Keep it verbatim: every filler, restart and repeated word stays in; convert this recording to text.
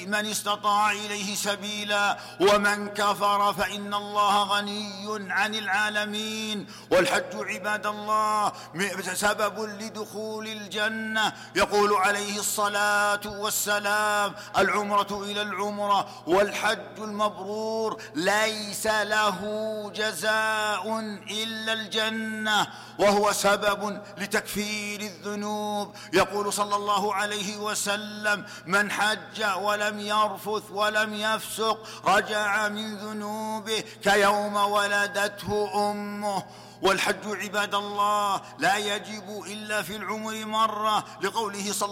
من استطاع إليه سبيلا، ومن كفر فإن الله غني عن العالمين. والحج عباد الله سبب لدخول الجنة. يقول عليه الصلاة والسلام: العمرة إلى العمرة والحج المبرور ليس له جزاء إلا الجنة، وهو سبب لتكفير الذنوب. يقول صلى الله عليه وسلم: من حج ولم يرفث ولم يفسق رجع من ذنوبه كيوم ولدته أمه. والحج عباد الله لا يجب إلا في العمر مرة، لقوله صلى